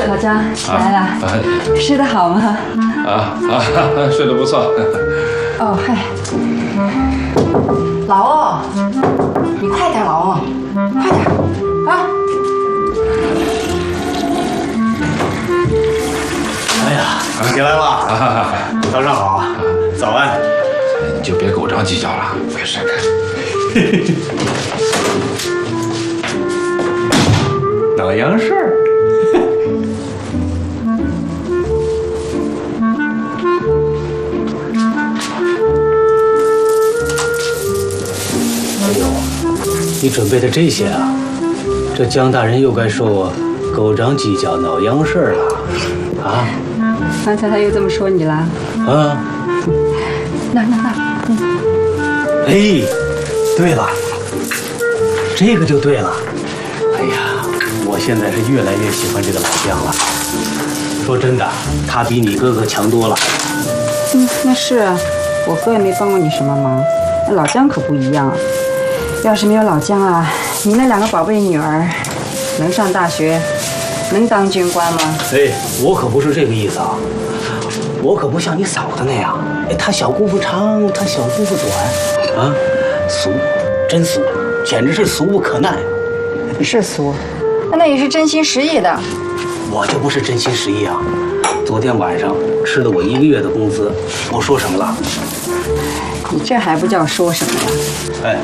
老张来了，睡得好吗？ 睡得不错。 哦嗨，老哦，你快点老哦，快点啊！ 哎呀，起来了，早上好，早安。 你就别跟我张计较了，快闪开。 老杨事儿。哎呦，你准备的这些啊，这江大人又该说我狗长犄角闹洋事儿了啊！ 刚才他又这么说你了？ 啊， 那， 哎，对了，这个就对了。哎呀，我现在是越来越喜欢这个老姜了。说真的，他比你哥哥强多了。 那是啊，我哥也没帮过你什么忙，那老姜可不一样。要是没有老姜啊，你那2个宝贝女儿能上大学，能当军官吗？ 哎，我可不是这个意思啊，我可不像你嫂子那样，她小姑父长，她小姑父短，啊，俗，真俗，简直是俗不可耐。 是俗，那也是真心实意的。 我就不是真心实意啊！昨天晚上吃了我1个月的工资，我说什么了？ 你这还不叫说什么呀？ 哎，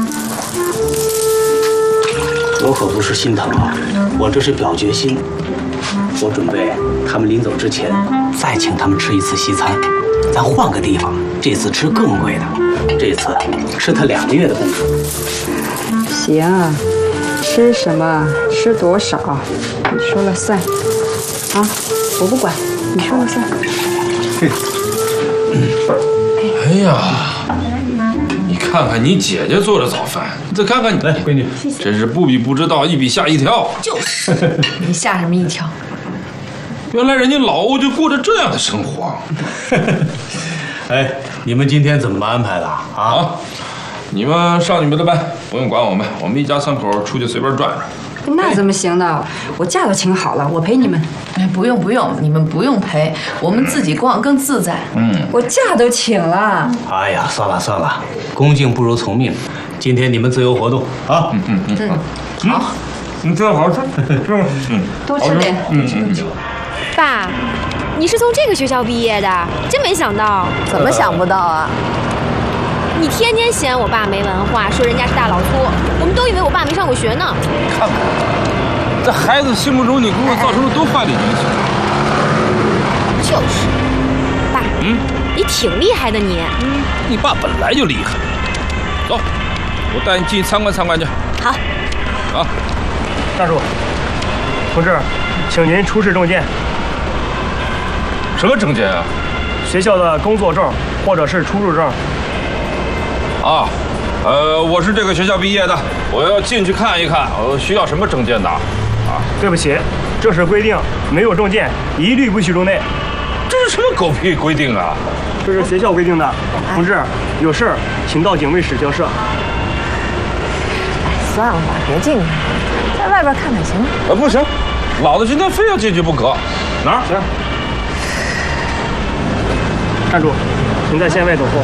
我可不是心疼啊，我这是表决心。我准备他们临走之前再请他们吃一次西餐，咱换个地方，这次吃更贵的，这次吃他2个月的工资。 行，吃什么吃多少，你说了算。啊，我不管，你说了算。 哎呀，你看看你姐姐做的早饭，你再看看你， 来，闺女， 真是不比不知道，一比吓一跳。 就是，你吓什么一跳？ 原来人家老欧就过着这样的生活。 哎，你们今天怎么安排的啊？ 你们上你们的班，不用管我们，我们一家3口出去随便转转。 那怎么行呢？我假都请好了，我陪你们。 哎，不用，你们不用陪，我们自己逛更自在。 我假都请了。 哎呀，算了，恭敬不如从命。今天你们自由活动啊。 好， 你这好好吃， 多吃点。 爸，你是从这个学校毕业的，真没想到。 怎么想不到啊？ 你天天嫌我爸没文化，说人家是大老粗，我们都以为我爸没上过学呢。 看看，这孩子心目中你给我造成了多坏的影响。 就是，爸，你挺厉害的你。 你爸本来就厉害。走，我带你进去参观参观去。 好。 啊， 大叔，同志，请您出示证件。 什么证件啊？ 学校的工作证或者是出入证。 啊，我是这个学校毕业的，我要进去看一看，需要什么证件的？啊， 对不起，这是规定，没有证件一律不许入内。 这是什么狗屁规定啊？ 这是学校规定的，同志，有事请到警卫室交涉。 算了，别进去，在外边看看行吗？ 不行，老子今天非要进去不可。哪儿？行。 站住，请在线外等候。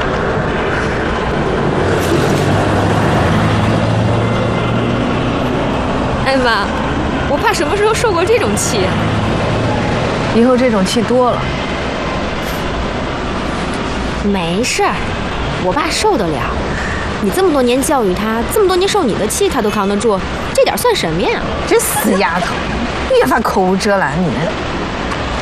哎妈，我爸什么时候受过这种气？ 以后这种气多了。 没事儿，我爸受得了。你这么多年教育他，这么多年受你的气，他都扛得住，这点算什么呀？ 这死丫头，越发口无遮拦，你们。